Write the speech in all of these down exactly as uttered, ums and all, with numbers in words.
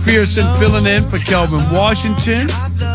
McPherson filling in for Kelvin Washington.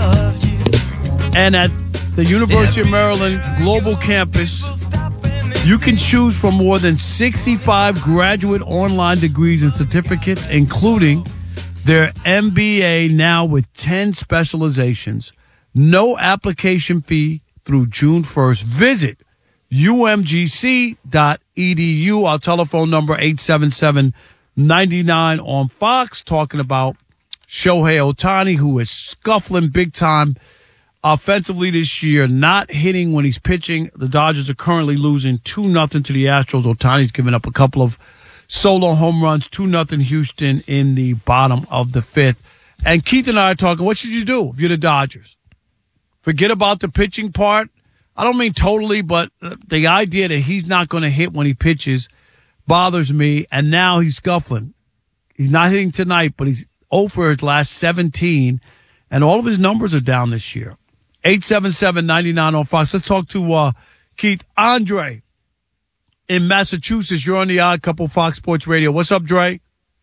And at the University of Maryland Global Campus, you can choose from more than sixty-five graduate online degrees and certificates, including their M B A now with ten specializations. No application fee through June first. Visit U M G C dot E D U. Our telephone number eight seven seven, nine nine on Fox, talking about Shohei Ohtani, who is scuffling big time offensively this year, not hitting when he's pitching. The Dodgers are currently losing two nothing to the Astros. Ohtani's given up a couple of solo home runs, two nothing Houston in the bottom of the fifth. And Keith and I are talking, what should you do if you're the Dodgers? Forget about the pitching part. I don't mean totally, but the idea that he's not going to hit when he pitches bothers me. And now he's scuffling. He's not hitting tonight, but he's oh for his last seventeen, and all of his numbers are down this year. eight seven seven, nine nine on Fox. Let's talk to uh, Keith. Andre in Massachusetts. You're on the Odd Couple Fox Sports Radio. What's up, Dre?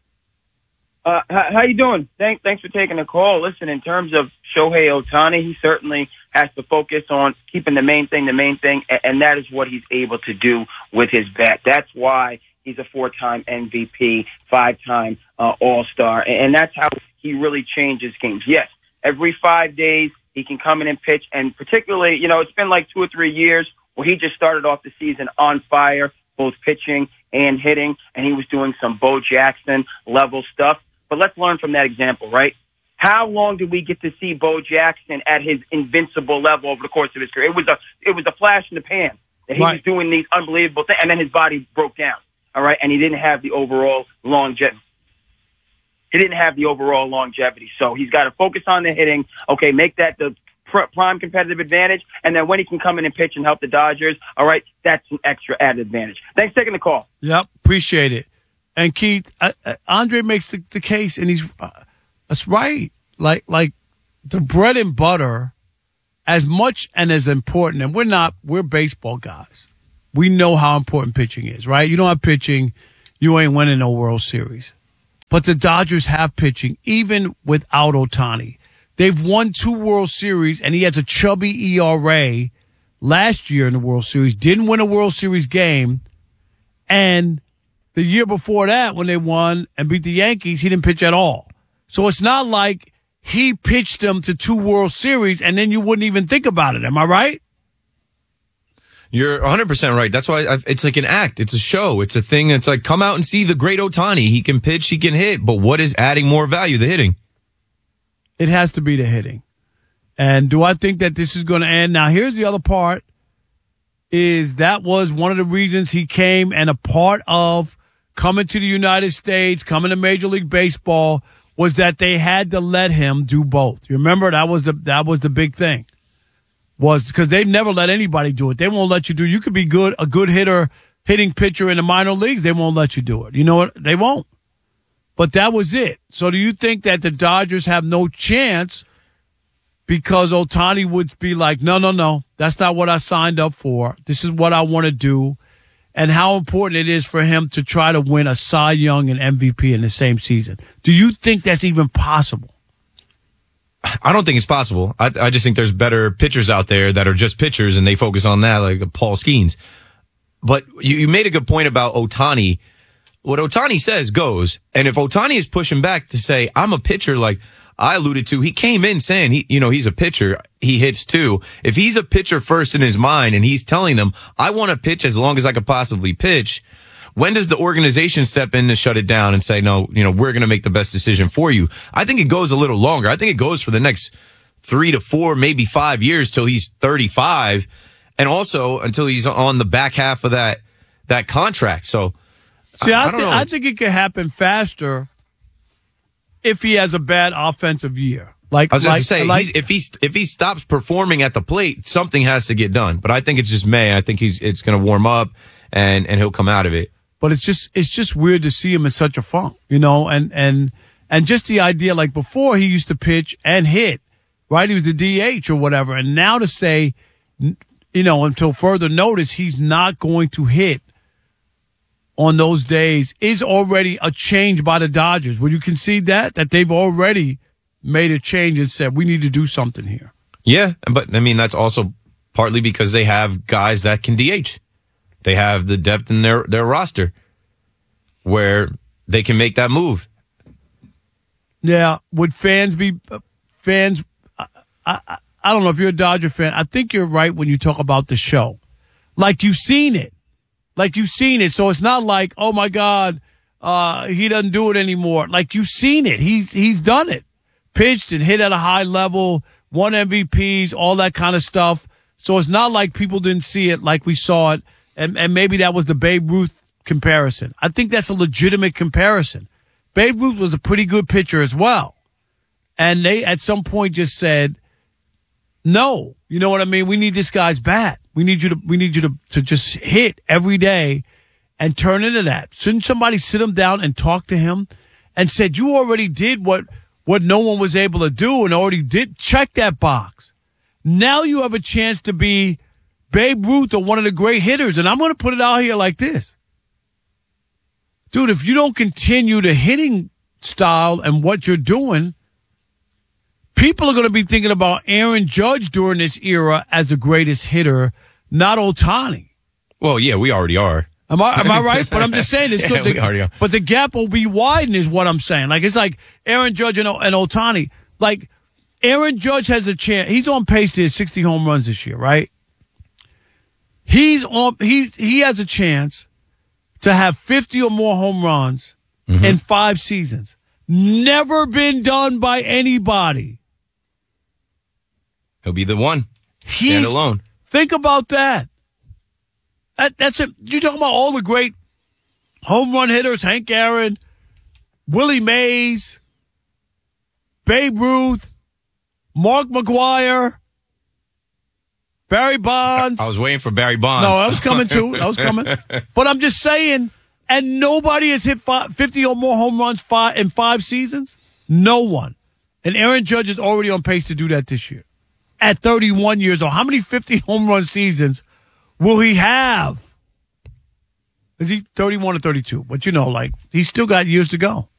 Uh, how, how you doing? Thanks, thanks for taking the call. Listen, in terms of Shohei Ohtani, he certainly has to focus on keeping the main thing the main thing, and, and that is what he's able to do with his bat. That's why he's a four-time M V P, five-time uh, All-Star, and, and that's how he really changes games. Yes, every five days he can come in and pitch, and particularly, you know, it's been like two or three years where he just started off the season on fire, both pitching and hitting, and he was doing some Bo Jackson-level stuff. But let's learn from that example, right? How long did we get to see Bo Jackson at his invincible level over the course of his career? It was a it was a flash in the pan that he right. was doing these unbelievable things, and then his body broke down, all right? And he didn't have the overall longevity. He didn't have the overall longevity. So he's got to focus on the hitting, okay, make that the pr- prime competitive advantage, and then when he can come in and pitch and help the Dodgers, all right, that's an extra added advantage. Thanks for taking the call. Yep, appreciate it. And Keith, uh, uh, Andre makes the, the case, and he's uh, that's right. Like like the bread and butter, as much and as important. And we're not we're baseball guys. We know how important pitching is, right? You don't have pitching, you ain't winning no World Series. But the Dodgers have pitching, even without Ohtani. They've won two World Series, and he has a chubby E R A last year in the World Series. Didn't win a World Series game, and the year before that, when they won and beat the Yankees, he didn't pitch at all. So it's not like he pitched them to two World Series and then you wouldn't even think about it. Am I right? You're one hundred percent right. That's why I, it's like an act. It's a show. It's a thing that's like, come out and see the great Ohtani. He can pitch, he can hit. But what is adding more value? The hitting. It has to be the hitting. And do I think that this is going to end? Now, here's the other part, is that was one of the reasons he came, and a part of coming to the United States, coming to Major League Baseball, was that they had to let him do both. You remember that was the that was the big thing, was because they've never let anybody do it. They won't let you do. You could be good, a good hitter, hitting pitcher in the minor leagues. They won't let you do it. You know what? They won't. But that was it. So do you think that the Dodgers have no chance because Ohtani would be like, no, no, no, that's not what I signed up for. This is what I want to do. And how important it is for him to try to win a Cy Young and M V P in the same season. Do you think that's even possible? I don't think it's possible. I, I just think there's better pitchers out there that are just pitchers, and they focus on that, like Paul Skeens. But you, you made a good point about Ohtani. What Ohtani says goes. And if Ohtani is pushing back to say, I'm a pitcher, like I alluded to, he came in saying, he, you know, he's a pitcher. He hits too. If he's a pitcher first in his mind and he's telling them, I want to pitch as long as I could possibly pitch, when does the organization step in to shut it down and say, no, you know, we're going to make the best decision for you? I think it goes a little longer. I think it goes for the next three to four, maybe five years till he's thirty-five. And also until he's on the back half of that, that contract. So, see, I, I, I I, don't th- know. I think it could happen faster if he has a bad offensive year. Like I was like, going to say, like, he's, if he if he stops performing at the plate, something has to get done. But I think it's just May. I think he's it's going to warm up and and he'll come out of it. But it's just it's just weird to see him in such a funk, you know, and and and just the idea, like before he used to pitch and hit, right? He was the D H or whatever, and now to say, you know, until further notice, he's not going to hit on those days is already a change by the Dodgers. Would you concede that? That they've already made a change and said, we need to do something here. Yeah, but I mean, that's also partly because they have guys that can D H. They have the depth in their, their roster where they can make that move. Yeah, would fans be uh, fans? I, I I don't know if you're a Dodger fan. I think you're right when you talk about the show. Like you've seen it. Like you've seen it. So it's not like, oh my God, uh, he doesn't do it anymore. Like you've seen it. He's he's done it. Pitched and hit at a high level, won M V Ps, all that kind of stuff. So it's not like people didn't see it like we saw it. And, and maybe that was the Babe Ruth comparison. I think that's a legitimate comparison. Babe Ruth was a pretty good pitcher as well. And they at some point just said, no, you know what I mean? We need this guy's bat. We need you to, we need you to, to just hit every day and turn into that. Shouldn't somebody sit him down and talk to him and said, you already did what, what no one was able to do and already did check that box. Now you have a chance to be Babe Ruth or one of the great hitters. And I'm going to put it out here like this. Dude, if you don't continue the hitting style and what you're doing, people are going to be thinking about Aaron Judge during this era as the greatest hitter, not Ohtani. Well, yeah, we already are. Am I am I right? But I'm just saying it's yeah, good. we already are. But the gap will be widened is what I'm saying. Like it's like Aaron Judge and, and Ohtani. Like Aaron Judge has a chance. He's on pace to hit sixty home runs this year, right? He's on. He's he has a chance to have fifty or more home runs mm-hmm. in five seasons. Never been done by anybody. He'll be the one. He's, Stand alone. Think about that. that. That's it. You're talking about all the great home run hitters, Hank Aaron, Willie Mays, Babe Ruth, Mark McGwire, Barry Bonds. I was waiting for Barry Bonds. No, that was coming too. That was coming. But I'm just saying, and nobody has hit five, fifty or more home runs five, in five seasons. No one. And Aaron Judge is already on pace to do that this year. At thirty-one years old. How many fifty home run seasons will he have? Is he thirty-one or thirty-two? But you know, like, he's still got years to go.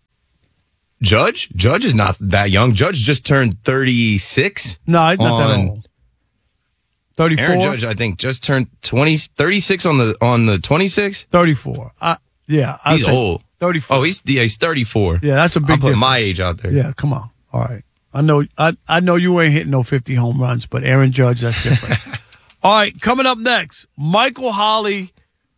Judge? Judge is not that young. Judge just turned thirty-six. No, he's not on, that old. thirty-four? Aaron Judge, I think, just turned twenty, thirty-six on the on the twenty-six. thirty-four. I, yeah. I He's old. thirty-four. Oh, he's yeah, he's thirty-four. Yeah, that's a big I'll put difference. my age out there. Yeah, come on. All right. I know I I know you ain't hitting no fifty home runs, but Aaron Judge, that's different. All right, coming up next, Michael Holley.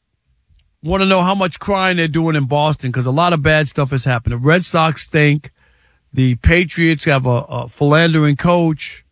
Want to know how much crying they're doing in Boston because a lot of bad stuff has happened. The Red Sox stink. The Patriots have a, a philandering coach.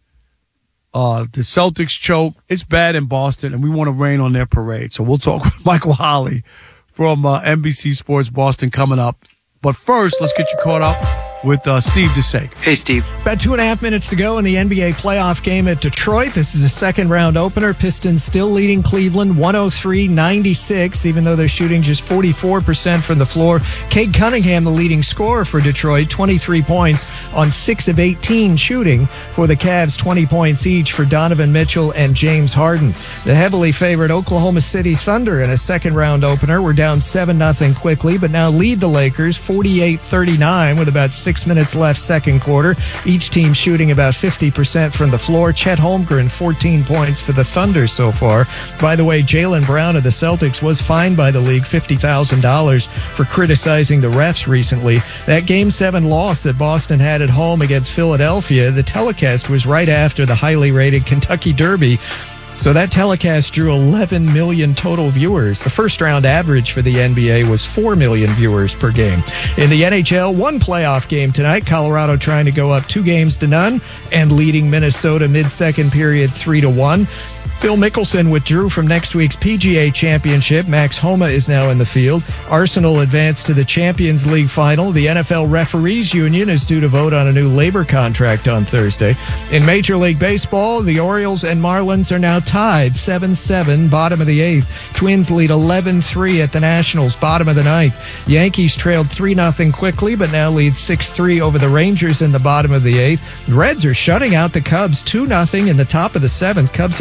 Uh, the Celtics choke. It's bad in Boston, and we want to rain on their parade. So we'll talk with Michael Holley from uh, N B C Sports Boston coming up. But first, let's get you caught up with uh, Steve DeSager. Hey, Steve. About two and a half minutes to go in the N B A playoff game at Detroit. This is a second round opener. Pistons still leading Cleveland one oh three ninety-six, even though they're shooting just forty-four percent from the floor. Cade Cunningham, the leading scorer for Detroit, twenty-three points on six of eighteen shooting. For the Cavs, twenty points each for Donovan Mitchell and James Harden. The heavily favored Oklahoma City Thunder in a second round opener were down seven nothing quickly, but now lead the Lakers forty-eight thirty-nine with about six minutes left second quarter. Each team shooting about fifty percent from the floor. Chet Holmgren, fourteen points for the Thunder so far. By the way, Jaylen Brown of the Celtics was fined by the league fifty thousand dollars for criticizing the refs recently. That Game seven loss that Boston had at home against Philadelphia, the telecast was right after the highly rated Kentucky Derby. So that telecast drew eleven million total viewers. The first round average for the N B A was four million viewers per game. In the N H L, one playoff game tonight. Colorado trying to go up two games to none and leading Minnesota mid-second period three to one. Phil Mickelson withdrew from next week's P G A Championship. Max Homa is now in the field. Arsenal advanced to the Champions League final. The N F L Referees Union is due to vote on a new labor contract on Thursday. In Major League Baseball, the Orioles and Marlins are now tied seven seven, bottom of the eighth. Twins lead eleven three at the Nationals, bottom of the ninth. Yankees trailed three nothing quickly, but now lead six three over the Rangers in the bottom of the eighth. Reds are shutting out the Cubs two nothing in the top of the seventh. Cubs have a six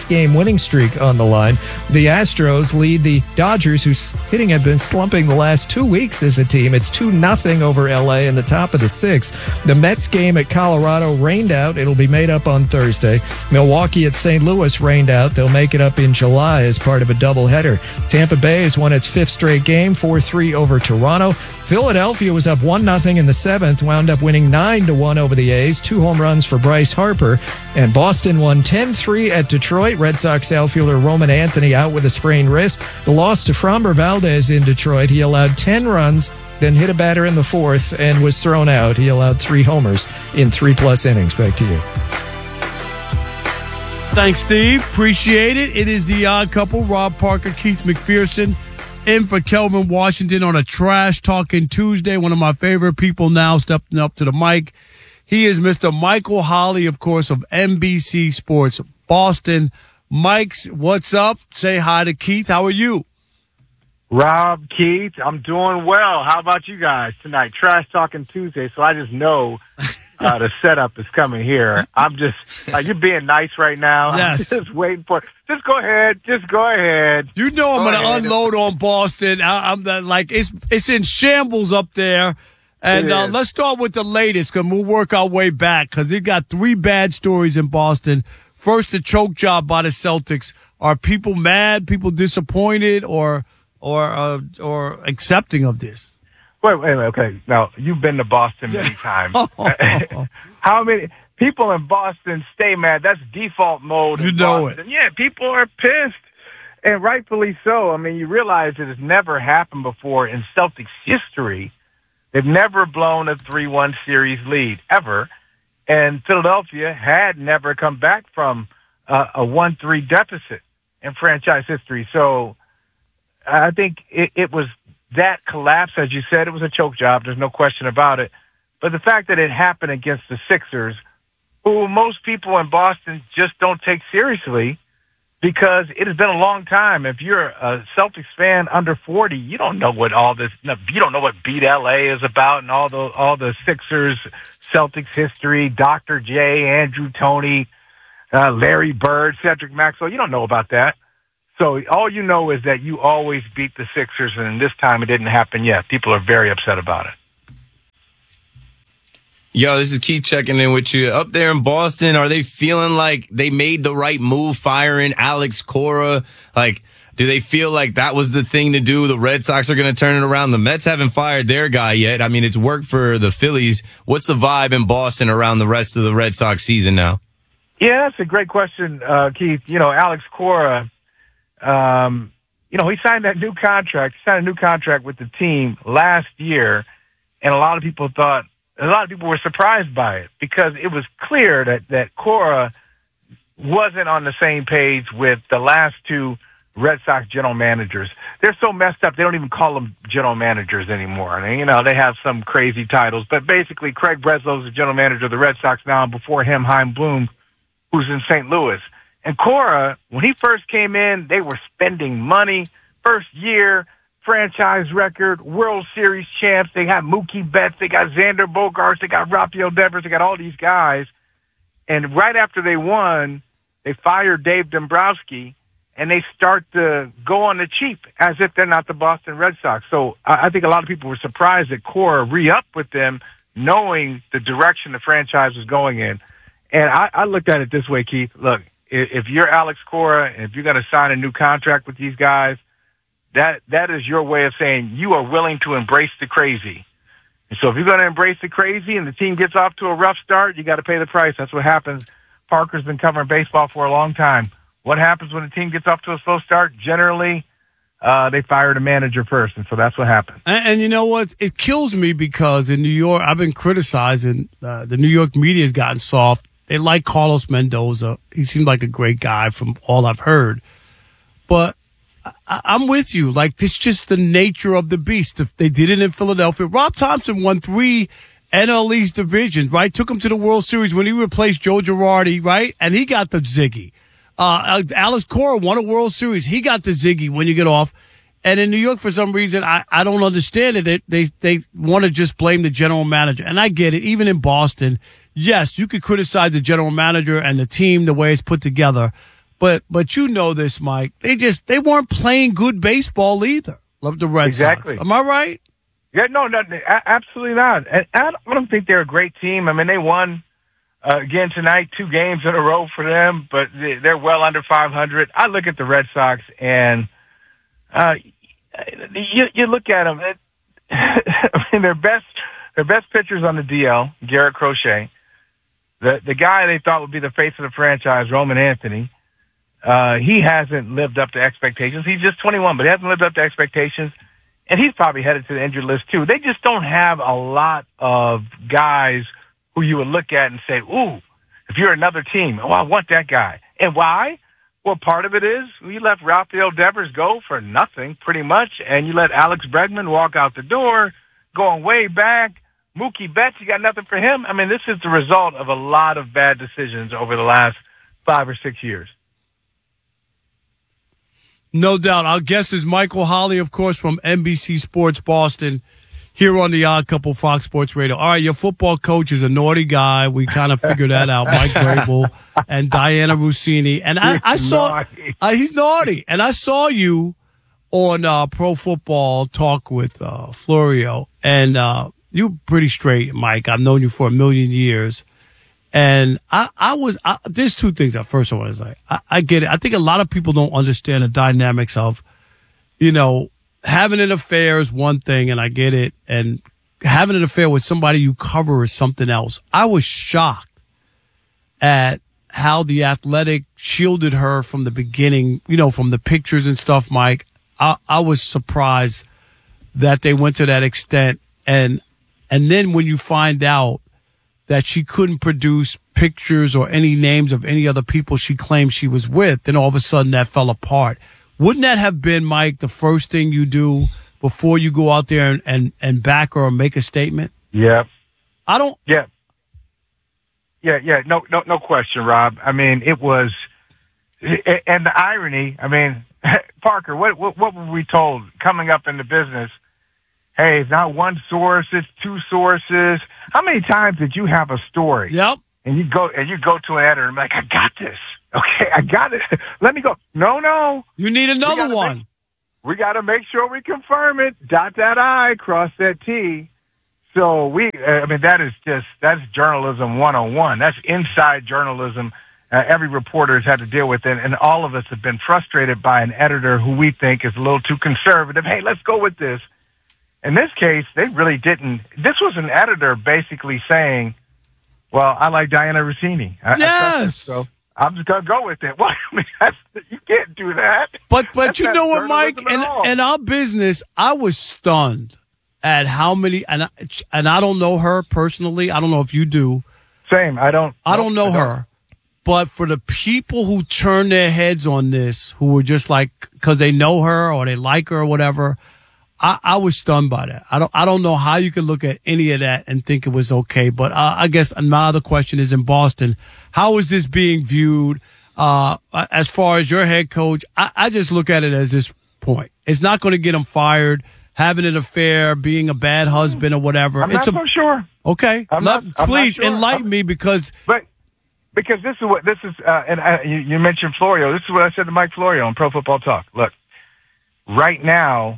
six-game winning streak on the line. The Astros lead the Dodgers, whose hitting had been slumping the last two weeks as a team. It's two nothing over L A in the top of the sixth. The Mets game at Colorado rained out. It'll be made up on Thursday. Milwaukee at Saint Louis rained out. They'll make it up in July as part of a doubleheader. Tampa Bay has won its fifth straight game, four three over Toronto. Philadelphia was up one nothing in the seventh, wound up winning nine to one over the A's, two home runs for Bryce Harper. And Boston won ten three at Detroit. Red Sox outfielder Roman Anthony out with a sprained wrist. The loss to Framber Valdez in Detroit. He allowed ten runs, then hit a batter in the fourth and was thrown out. He allowed three homers in three-plus innings. Back to you. Thanks, Steve. Appreciate it. It is the Odd Couple. Rob Parker, Keith McPherson, in for Kelvin Washington on a Trash Talking Tuesday. One of my favorite people now stepping up to the mic. He is Mister Michael Holley, of course, of N B C Sports Boston. Mike's, what's up? Say hi to Keith. How are you? Rob, Keith, I'm doing well. How about you guys tonight? Trash Talking Tuesday, so I just know uh, the setup is coming here. I'm just, uh, you're being nice right now. Yes. I'm just waiting for it. Just go ahead. Just go ahead. You know I'm go going to unload on Boston. I, I'm the, like, it's it's in shambles up there. And uh, let's start with the latest, because we'll work our way back, because you got three bad stories in Boston. First, the choke job by the Celtics. Are people mad, people disappointed, or or uh, or accepting of this? Wait, wait, wait. Okay. Now, you've been to Boston many times. How many people in Boston stay mad? That's default mode in You know Boston. it. Yeah, people are pissed, and rightfully so. I mean, you realize it has never happened before in Celtics history. They've never blown a three one series lead, ever. And Philadelphia had never come back from uh, a one three deficit in franchise history. So I think it, it was that collapse, as you said, it was a choke job. There's no question about it. But the fact that it happened against the Sixers, who most people in Boston just don't take seriously, because it has been a long time. If you're a Celtics fan under forty, you don't know what all this, you don't know what Beat L A is about and all the, all the Sixers, Celtics history, Doctor J, Andrew Toney, uh, Larry Bird, Cedric Maxwell. You don't know about that. So all you know is that you always beat the Sixers, and this time it didn't happen yet. People are very upset about it. Yo, this is Keith checking in with you. Up there in Boston, are they feeling like they made the right move firing Alex Cora? Like, do they feel like that was the thing to do? The Red Sox are going to turn it around. The Mets haven't fired their guy yet. I mean, it's worked for the Phillies. What's the vibe in Boston around the rest of the Red Sox season now? Yeah, that's a great question, uh, Keith. You know, Alex Cora, um, you know, he signed that new contract, he signed a new contract with the team last year, and a lot of people thought, a lot of people were surprised by it, because it was clear that, that Cora wasn't on the same page with the last two Red Sox general managers. They're so messed up, they don't even call them general managers anymore. And, you know, they have some crazy titles. But basically, Craig Breslow's the general manager of the Red Sox now, and before him, Chaim Bloom, who's in Saint Louis. And Cora, when he first came in, they were spending money. First year, franchise record, World Series champs. They got Mookie Betts. They got Xander Bogaerts. They got Rafael Devers. They got all these guys. And right after they won, they fired Dave Dombrowski, and they start to go on the cheap as if they're not the Boston Red Sox. So I think a lot of people were surprised that Cora re-upped with them, knowing the direction the franchise was going in. And I, I looked at it this way, Keith. Look, if you're Alex Cora, and if you're going to sign a new contract with these guys, that that is your way of saying you are willing to embrace the crazy. And so if you're going to embrace the crazy and the team gets off to a rough start, you got to pay the price. That's what happens. Parker's been covering baseball for a long time. What happens when a team gets off to a slow start? Generally, uh, they fire the manager first, and so that's what happens. And, and you know what? It kills me, because in New York, I've been criticizing uh, the New York media has gotten soft. They like Carlos Mendoza. He seemed like a great guy from all I've heard. But I, I'm with you. Like, this is just the nature of the beast. If they did it in Philadelphia. Rob Thompson won three N L East divisions, right? Took him to the World Series when he replaced Joe Girardi, right? And he got the ziggy. Uh, Alex Cora won a World Series. He got the ziggy when you get off. And in New York, for some reason, I, I don't understand it. They, they, they want to just blame the general manager. And I get it. Even in Boston, yes, you could criticize the general manager and the team, the way it's put together. but but you know this, Mike. They just they weren't playing good baseball either. Love the Red Exactly. Sox. Am I right? Yeah, no, no, a- absolutely not. And I don't- I don't think they're a great team. I mean, they won uh, again tonight, two games in a row for them, but they- they're well under five hundred. I look at the Red Sox, and uh, you, you look at them. It, I mean, their best their best pitchers on the D L, Garrett Crochet. The the guy they thought would be the face of the franchise, Roman Anthony. Uh, he hasn't lived up to expectations. He's just twenty-one, but he hasn't lived up to expectations. And he's probably headed to the injured list too. They just don't have a lot of guys who you would look at and say, ooh, if you're another team, oh, I want that guy. And why? Well, part of it is you let Rafael Devers go for nothing, pretty much, and you let Alex Bregman walk out the door, going way back. Mookie Betts, you got nothing for him. I mean, this is the result of a lot of bad decisions over the last five or six years. No doubt. Our guest is Michael Holley, of course, from N B C Sports Boston, here on the Odd Couple Fox Sports Radio. All right, your football coach is a naughty guy. We kind of figured that out. Mike Grable and Diana Rossini. And I, I saw uh, he's naughty. And I saw you on uh, Pro Football Talk with uh, Florio, and uh, you're pretty straight, Mike. I've known you for a million years. And I, I was, I, there's two things. That first one is like, I, I get it. I think a lot of people don't understand the dynamics of, you know, having an affair is one thing, and I get it. And having an affair with somebody you cover is something else. I was shocked at how the Athletic shielded her from the beginning, you know, from the pictures and stuff, Mike. I, I was surprised that they went to that extent. And, and then when you find out that she couldn't produce pictures or any names of any other people she claimed she was with, then all of a sudden that fell apart. Wouldn't that have been, Mike, the first thing you do before you go out there and, and, and back her or make a statement? Yeah. I don't. Yeah. Yeah, yeah, no, no, no question, Rob. I mean, it was, and the irony, I mean, Parker, what, what, what were we told coming up in the business? Hey, it's not one source, it's two sources. How many times did you have a story? Yep. And you go and you go to an editor and be like, I got this. Okay, I got it. Let me go. No, no. You need another we one. Make, we got to make sure we confirm it. Dot that I, cross that T. So we, I mean, that is just, that's journalism one oh one. That's inside journalism. Uh, every reporter has had to deal with it. And all of us have been frustrated by an editor who we think is a little too conservative. Hey, let's go with this. In this case, they really didn't. This was an editor basically saying, well, I like Diana Rossini. I, yes. I so I'm just going to go with it. Well, I mean, that's, you can't do that. But but That's you not know what, Mike? journalism at all. In, in our business, I was stunned at how many, and I, and I don't know her personally. I don't know if you do. Same. I don't. I don't know I don't. her. But for the people who turn their heads on this, who were just like, because they know her or they like her or whatever, I, I was stunned by that. I don't, I don't know how you could look at any of that and think it was okay. But uh, I guess my other question is, in Boston, how is this being viewed? Uh, as far as your head coach, I, I just look at it as this point. It's not going to get him fired. Having an affair, being a bad husband or whatever. I'm it's not a, so sure. Okay. I'm Let, not- I'm please not sure. enlighten I'm- me because. But because this is what this is, uh, and I, you, you mentioned Florio. This is what I said to Mike Florio on Pro Football Talk. Look, right now,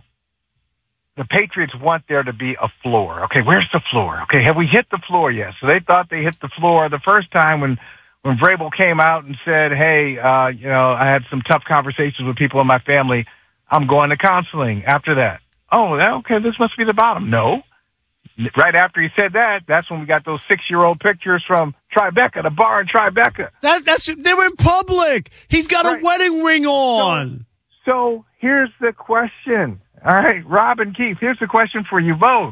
the Patriots want there to be a floor. Okay, where's the floor? Okay, have we hit the floor yet? So they thought they hit the floor the first time when when Vrabel came out and said, "Hey, uh, you know, I had some tough conversations with people in my family. I'm going to counseling." After that, oh, okay, this must be the bottom. No. Right after he said that, that's when we got those six-year-old pictures from Tribeca, the bar in Tribeca. That, that's they were in public. He's got Right. a wedding ring on. So, so here's the question. All right, Rob and Keith, here's the question for you both.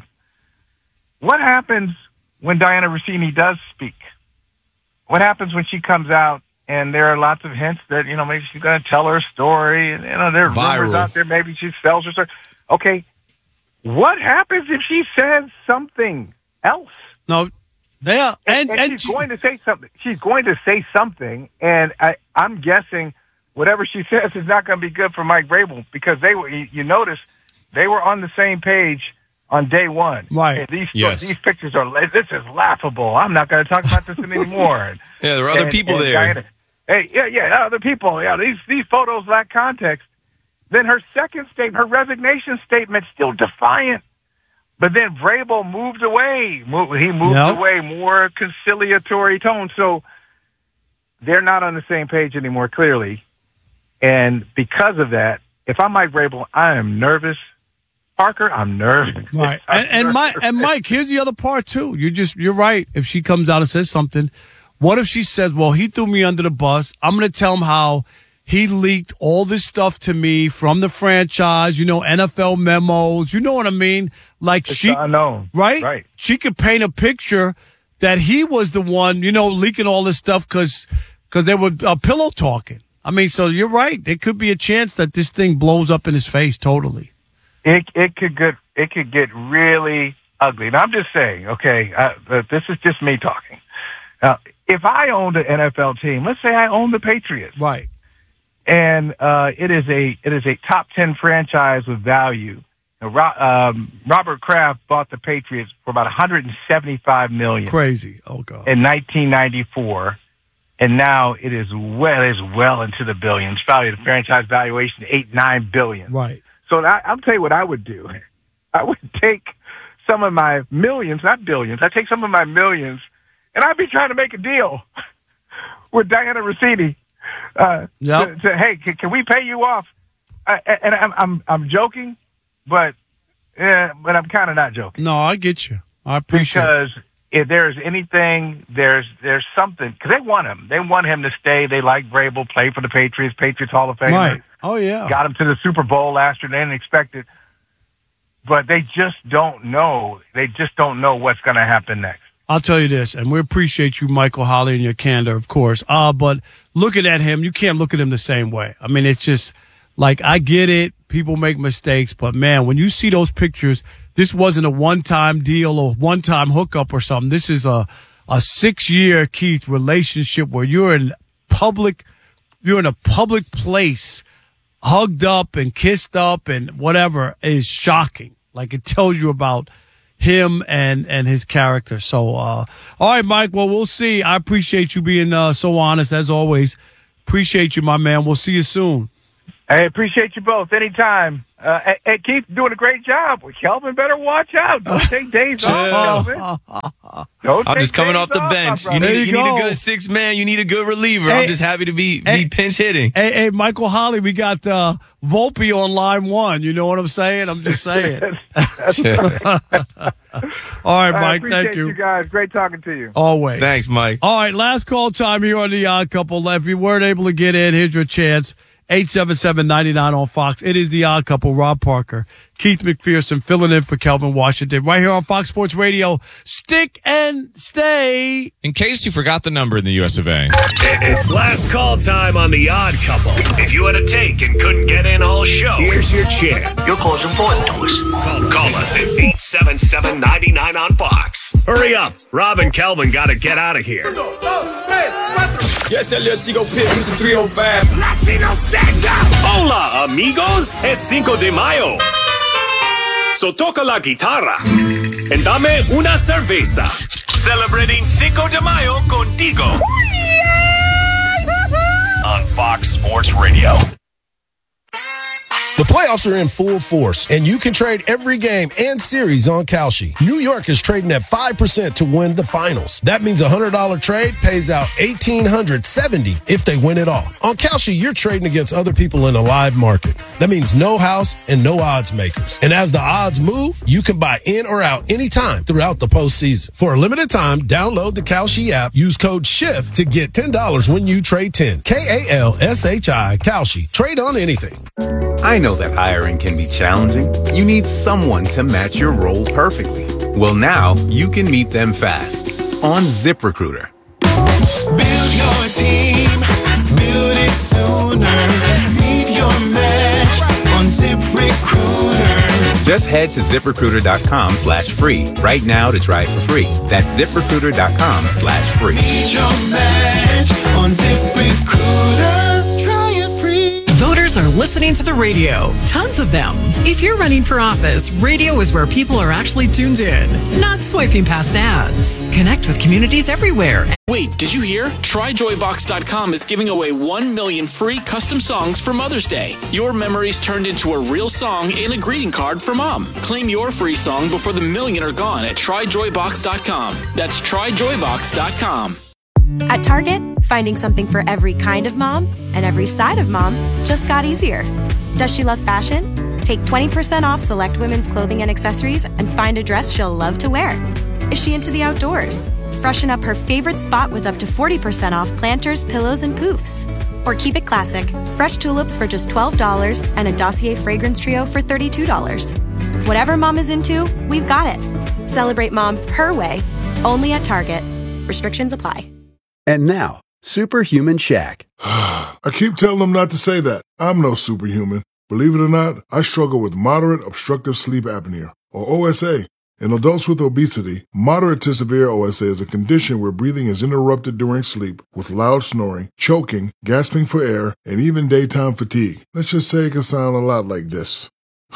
What happens when Diana Rossini does speak? What happens when she comes out and there are lots of hints that, you know, maybe she's going to tell her story and, you know, there are Viral. rumors out there, maybe she sells her story. Okay. What happens if she says something else? No, they are, and, And, and, and she's she- going to say something. She's going to say something, and I, I'm guessing whatever she says is not going to be good for Mike Vrabel because they were. You, you notice they were on the same page on day one. Right. And these Yes. these pictures are. This is laughable. I'm not going to talk about this anymore. Yeah, there are other And- people and there. Diana, hey, yeah, yeah, other people, yeah, these these photos lack context. Then her second statement, her resignation statement, still defiant. But then Vrabel moved away. He moved yep. away, more conciliatory tone. So they're not on the same page anymore, clearly. And because of that, if I'm Mike Vrabel, I am nervous. Parker, I'm nervous. Right. I'm And, and nervous. Mike, and Mike, here's the other part too. You just, you're right. If she comes out and says something, what if she says, well, he threw me under the bus. I'm going to tell him how he leaked all this stuff to me from the franchise, you know, N F L memos. You know what I mean? Like It's she, unknown. right? Right. She could paint a picture that he was the one, you know, leaking all this stuff because, because they were uh, pillow talking. I mean, so you're right. There could be a chance that this thing blows up in his face totally. It it could get it could get really ugly. And I'm just saying, okay, uh, this is just me talking. Uh, if I owned an N F L team, let's say I own the Patriots, Right. and uh, it is a it is a top ten franchise with value. Now, Ro- um, Robert Kraft bought the Patriots for about one hundred seventy-five million dollars Crazy. Oh, God. in nineteen ninety-four, and now it is well it is well into the billions. Probably the franchise valuation eight nine billion. Right. So I, I'll tell you what I would do. I would take some of my millions, not billions. I'd take some of my millions, and I'd be trying to make a deal with Diana Rossini. Uh, Yep. to, to, hey, can, can we pay you off? Uh, and I'm I'm I'm joking, but yeah, but I'm kind of not joking. No, I get you. I appreciate it. Because if there's anything, there's there's something, because they want him. They want him to stay. They like Vrabel, play for the Patriots, Patriots Hall of Fame. Right. Oh, yeah. Got him to the Super Bowl last year. They didn't expect it. But they just don't know. They just don't know what's going to happen next. I'll tell you this, and we appreciate you, Michael Holley, and your candor, of course. Uh, but looking at him, you can't look at him the same way. I mean, it's just like, I get it. People make mistakes. But, man, when you see those pictures, this wasn't a one-time deal or one-time hookup or something. This is a, a six-year, Keith, relationship where you're in public, you're in a public place, hugged up and kissed up and whatever, is shocking. Like, it tells you about him and, and his character. So, uh, all right, Mike, well, we'll see. I appreciate you being uh, so honest, as always. Appreciate you, my man. We'll see you soon. I appreciate you both. Anytime. Uh, hey, hey, Keith, doing a great job. Well, Kelvin better watch out. Don't take days off, Kelvin. Don't I'm take just coming days off the off, bench. my You brother. need, There you you need go. a good six man. You need a good reliever. Hey, I'm just happy to be, hey, be pinch hitting. Hey, hey, Michael Holley, we got uh, Volpe on line one. You know what I'm saying? I'm just saying. All right, I Mike, appreciate thank you. you guys. Great talking to you. Always. Thanks, Mike. All right, last call time here on The Odd Couple. If you weren't able to get in, here's your chance. eight seven seven, nine nine on Fox. It is The Odd Couple. Rob Parker, Keith McPherson filling in for Kelvin Washington right here on Fox Sports Radio. Stick and stay. In case you forgot the number in the U S of A. It's last call time on The Odd Couple. If you had a take and couldn't get in all show, here's your chance. Your call is important to us. Call, call us at eight seven seven, nine nine on Fox. Hurry up. Rob and Kelvin got to get out of here. Yes, that little Chico Pit, it's a three oh five. Latino stand up. Hola, amigos. Es Cinco de Mayo. So toca la guitarra and dame una cerveza. Celebrating Cinco de Mayo contigo. On Fox Sports Radio. The playoffs are in full force, and you can trade every game and series on Kalshi. New York is trading at five percent to win the finals. That means a one hundred dollars trade pays out one thousand eight hundred seventy dollars if they win it all. On Kalshi, you're trading against other people in a live market. That means no house and no odds makers. And as the odds move, you can buy in or out anytime throughout the postseason. For a limited time, download the Kalshi app, use code SHIFT to get ten dollars when you trade ten. K A L S H I, Kalshi. Trade on anything. I know that hiring can be challenging. You need someone to match your role perfectly. Well, now you can meet them fast on ZipRecruiter. Build your team, build it sooner. Meet your match on ZipRecruiter. Just head to ZipRecruiter.com slash free right now to try it for free. That's ZipRecruiter.com slash free. Meet your match on ZipRecruiter. Try it free. Voters Millennials are listening to the radio. Tons of them. If you're running for office, radio is where people are actually tuned in, not swiping past ads. Connect with communities everywhere. Wait, did you hear? Try Joy Box dot com is giving away one million free custom songs for Mother's Day. Your memories turned into a real song and a greeting card for Mom. Claim your free song before the million are gone at Try Joy Box dot com. That's Try Joy Box dot com. At Target, finding something for every kind of mom and every side of mom just got easier. Does she love fashion? Take twenty percent off select women's clothing and accessories and find a dress she'll love to wear. Is she into the outdoors? Freshen up her favorite spot with up to forty percent off planters, pillows, and poofs. Or keep it classic, fresh tulips for just twelve dollars and a Dossier fragrance trio for thirty-two dollars. Whatever mom is into, we've got it. Celebrate mom her way, only at Target. Restrictions apply. And now, Superhuman Shaq. I keep telling them not to say that. I'm no superhuman. Believe it or not, I struggle with moderate obstructive sleep apnea, or O S A. In adults with obesity, moderate to severe O S A is a condition where breathing is interrupted during sleep with loud snoring, choking, gasping for air, and even daytime fatigue. Let's just say it can sound a lot like this.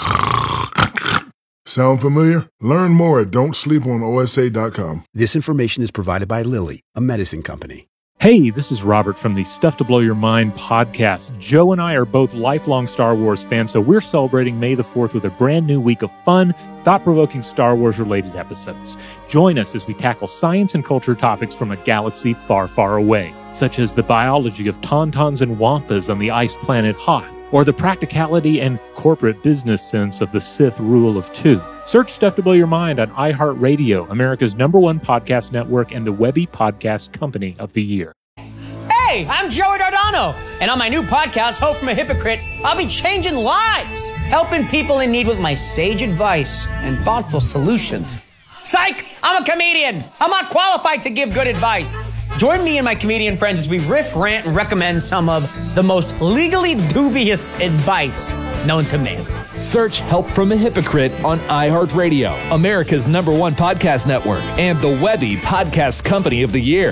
Sound familiar? Learn more at don't sleep on O S A dot com. This information is provided by Lilly, a medicine company. Hey, this is Robert from the Stuff to Blow Your Mind podcast. Joe and I are both lifelong Star Wars fans, so we're celebrating May the fourth with a brand new week of fun, thought-provoking Star Wars-related episodes. Join us as we tackle science and culture topics from a galaxy far, far away, such as the biology of tauntauns and wampas on the ice planet Hoth, or the practicality and corporate business sense of the Sith rule of two. Search Stuff to Blow Your Mind on iHeartRadio, America's number one podcast network and the Webby Podcast Company of the Year. Hey, I'm Joey Dardano, and on my new podcast, Hope from a Hypocrite, I'll be changing lives, helping people in need with my sage advice and thoughtful solutions. Psych! I'm a comedian. I'm not qualified to give good advice. Join me and my comedian friends as we riff, rant, and recommend some of the most legally dubious advice known to man. Search Help from a Hypocrite on iHeartRadio, America's number one podcast network, and the Webby Podcast Company of the Year.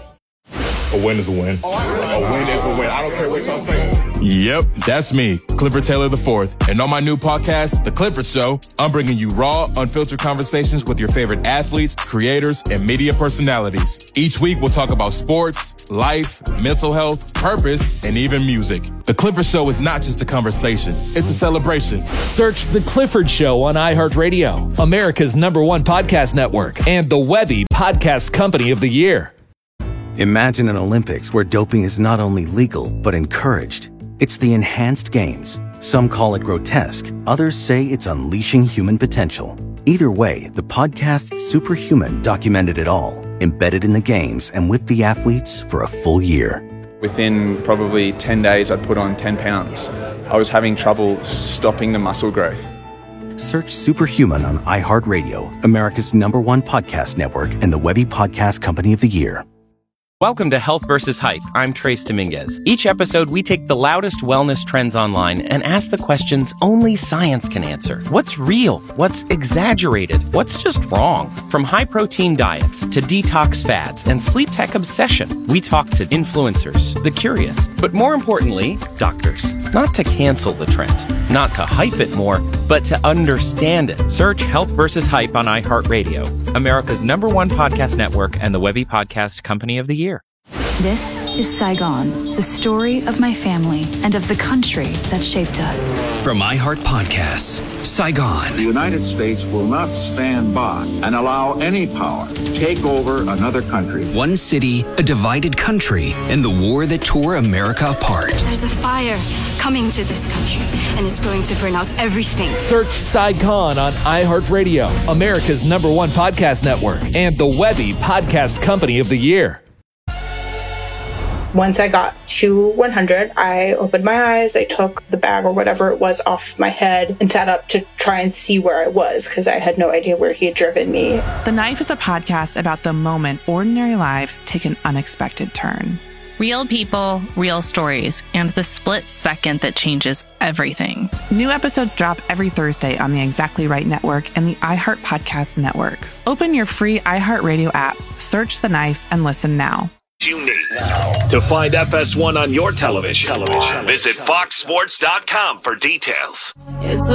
A win is a win. A win is a win. I don't care what y'all say. Yep, that's me, Clifford Taylor the fourth. And on my new podcast, The Clifford Show, I'm bringing you raw, unfiltered conversations with your favorite athletes, creators, and media personalities. Each week, we'll talk about sports, life, mental health, purpose, and even music. The Clifford Show is not just a conversation. It's a celebration. Search The Clifford Show on iHeartRadio, America's number one podcast network, and the Webby Podcast Company of the Year. Imagine an Olympics where doping is not only legal, but encouraged. It's the Enhanced Games. Some call it grotesque. Others say it's unleashing human potential. Either way, the podcast Superhuman documented it all, embedded in the games and with the athletes for a full year. Within probably ten days, I'd put on ten pounds. I was having trouble stopping the muscle growth. Search Superhuman on iHeartRadio, America's number one podcast network and the Webby Podcast Company of the Year. Welcome to Health versus Hype. I'm Trace Dominguez. Each episode, we take the loudest wellness trends online and ask the questions only science can answer. What's real? What's exaggerated? What's just wrong? From high-protein diets to detox fads and sleep tech obsession, we talk to influencers, the curious, but more importantly, doctors. Not to cancel the trend, not to hype it more, but to understand it. Search Health versus Hype on iHeartRadio, America's number one podcast network and the Webby Podcast Company of the Year. This is Saigon, the story of my family and of the country that shaped us. From iHeart Podcasts, Saigon. The United States will not stand by and allow any power to take over another country. One city, a divided country, and the war that tore America apart. There's a fire coming to this country, and it's going to burn out everything. Search Saigon on iHeartRadio, America's number one podcast network, and the Webby Podcast Company of the Year. Once I got to one hundred, I opened my eyes, I took the bag or whatever it was off my head and sat up to try and see where I was because I had no idea where he had driven me. The Knife is a podcast about the moment ordinary lives take an unexpected turn. Real people, real stories, and the split second that changes everything. New episodes drop every Thursday on the Exactly Right Network and the iHeart Podcast Network. Open your free iHeartRadio app, search The Knife, and listen now. you need. To find F S one on your television, television. Visit fox sports dot com for details.